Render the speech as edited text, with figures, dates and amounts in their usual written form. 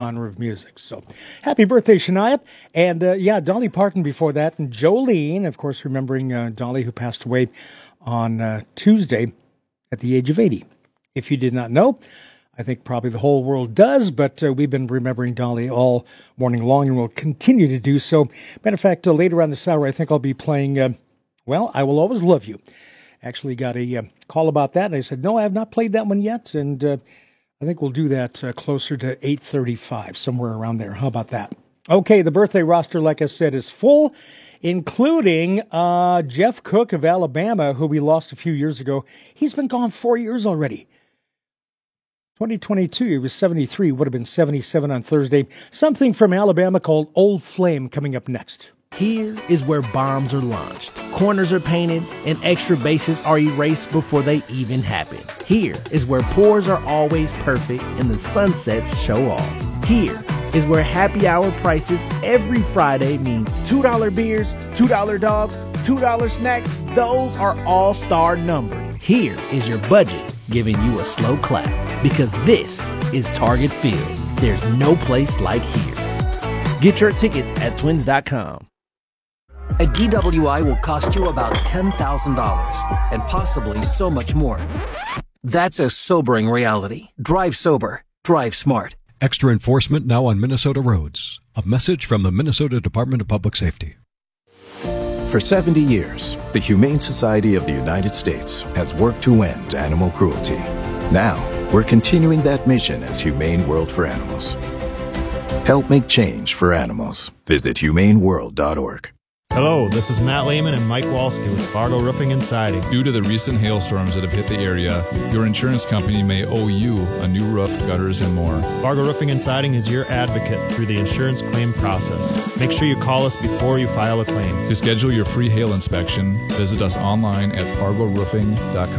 Honor of music. So happy birthday, Shania. And Dolly Parton before that. And Jolene, of course, remembering Dolly, who passed away on Tuesday at the age of 80. If you did not know, I think probably the whole world does, but we've been remembering Dolly all morning long and will continue to do so. Matter of fact, later on this hour, I think I'll be playing, I Will Always Love You. Actually got a call about that, and I said, no, I have not played that one yet, and I think we'll do that closer to 8:35, somewhere around there. How about that? Okay, the birthday roster, like I said, is full, including Jeff Cook of Alabama, who we lost a few years ago. He's been gone 4 years already. 2022, he was 73, would have been 77 on Thursday. Something from Alabama called Old Flame coming up next. Here is where bombs are launched, corners are painted, and extra bases are erased before they even happen. Here is where pours are always perfect and the sunsets show off. Here is where happy hour prices every Friday mean $2 beers, $2 dogs, $2 snacks. Those are all-star numbered. Here is your budget giving you a slow clap, because this is Target Field. There's no place like here. Get your tickets at twins.com. A DWI will cost you about $10,000 and possibly so much more. That's a sobering reality. Drive sober. Drive smart. Extra enforcement now on Minnesota roads. A message from the Minnesota Department of Public Safety. For 70 years, the Humane Society of the United States has worked to end animal cruelty. Now, we're continuing that mission as Humane World for Animals. Help make change for animals. Visit humaneworld.org. Hello, this is Matt Lehman and Mike Walski with Fargo Roofing and Siding. Due to the recent hailstorms that have hit the area, your insurance company may owe you a new roof, gutters, and more. Fargo Roofing and Siding is your advocate through the insurance claim process. Make sure you call us before you file a claim. To schedule your free hail inspection, visit us online at fargoroofing.com.